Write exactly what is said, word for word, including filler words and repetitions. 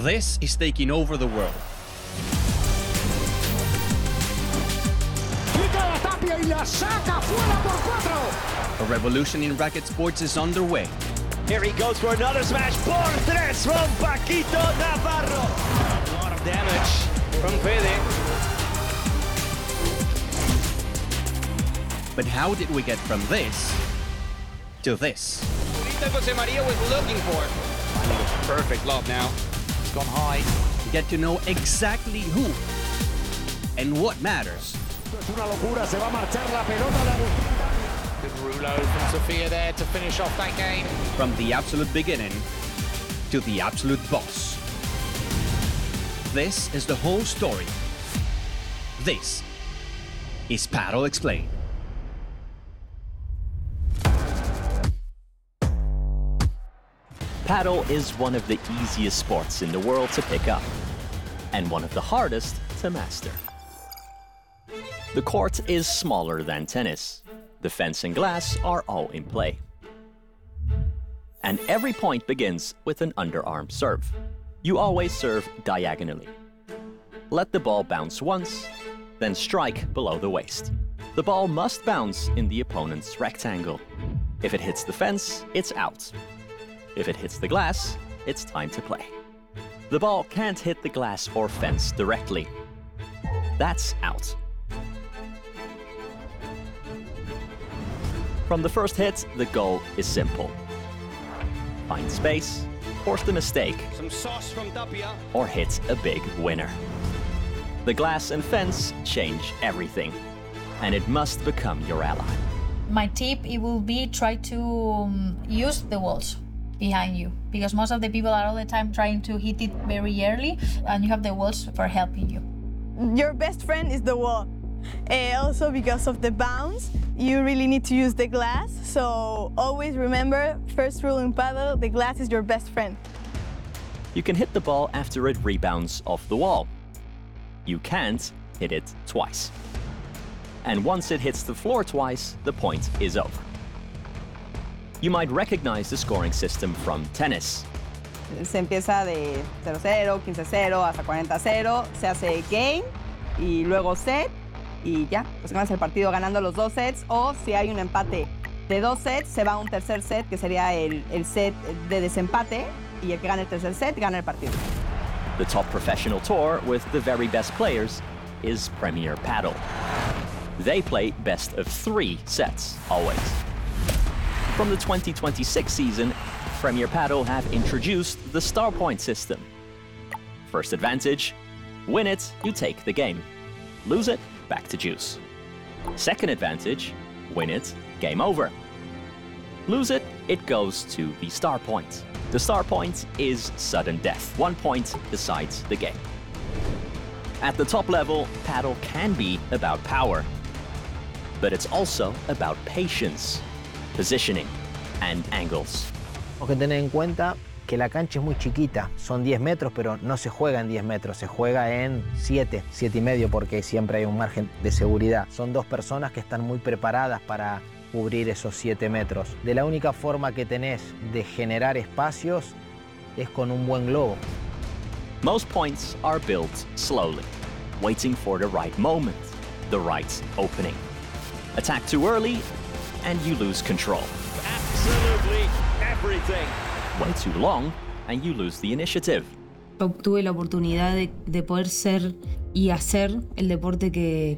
This is taking over the world. A revolution in racket sports is underway. Here he goes for another smash. Por tres from Paquito Navarro. A lot of damage from Fede. But how did we get from this to this? Jose Maria was looking for. Finding a perfect lob now. It's gone high. Get to know exactly who and what matters. Good Rulo from Sofia there to finish off that game. From the absolute beginning to the absolute boss. This is the whole story. This is Padel Explained. Padel is one of the easiest sports in the world to pick up, and one of the hardest to master. The court is smaller than tennis. The fence and glass are all in play. And every point begins with an underarm serve. You always serve diagonally. Let the ball bounce once, then strike below the waist. The ball must bounce in the opponent's rectangle. If it hits the fence, it's out. If it hits the glass, it's time to play. The ball can't hit the glass or fence directly. That's out. From the first hit, the goal is simple. Find space, force the mistake, Some sauce from Tapia. or hit a big winner. The glass and fence change everything, and it must become your ally. My tip, it will be try to um, use the walls behind you, because most of the people are all the time trying to hit it very early, and you have the walls for helping you. Your best friend is the wall. Uh, also, because of the bounce, you really need to use the glass. So always remember, first rule in paddle, the glass is your best friend. You can hit the ball after it rebounds off the wall. You can't hit it twice. And once it hits the floor twice, the point is over. You might recognize the scoring system from tennis. Se empieza de cero cero, quince cero hasta cuarenta cero, se hace game y luego set y ya, pues ganas el partido ganando los dos sets, o si hay un empate de dos sets, se va a un tercer set que sería el, el set de desempate y el que gane el tercer set gana el partido. The top professional tour with the very best players is Premier Padel. They play best of three sets, always. From the twenty twenty-six season, Premier Padel have introduced the star point system. First advantage, win it, you take the game. Lose it, back to juice. Second advantage, win it, game over. Lose it, it goes to the star point. The star point is sudden death. One point decides the game. At the top level, Padel can be about power, but it's also about patience, positioning, and angles. Tenemos que tener en cuenta que la cancha es muy chiquita, son diez metros, pero no se juega en diez metros, se juega en siete, siete y medio, porque siempre hay un margen de seguridad. Son dos personas que están muy preparadas para cubrir esos siete metros. De la única forma que tenés de generar espacios es con un buen globo. Most points are built slowly, waiting for the right moment, the right opening. Attack too early, and you lose control. Absolutely everything. Way too long, and you lose the initiative. Tuve la oportunidad de, de poder ser y hacer el deporte que,